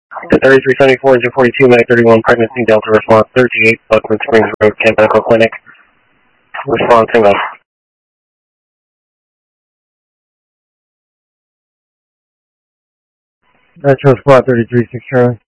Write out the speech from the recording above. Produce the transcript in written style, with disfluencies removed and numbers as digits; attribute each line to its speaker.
Speaker 1: 3374, engine 42, medic 31, pregnancy, Delta response 38, Buckland Springs Road, Kent Medical Clinic. Response single.
Speaker 2: Metro Squad 33, 6 Charlie.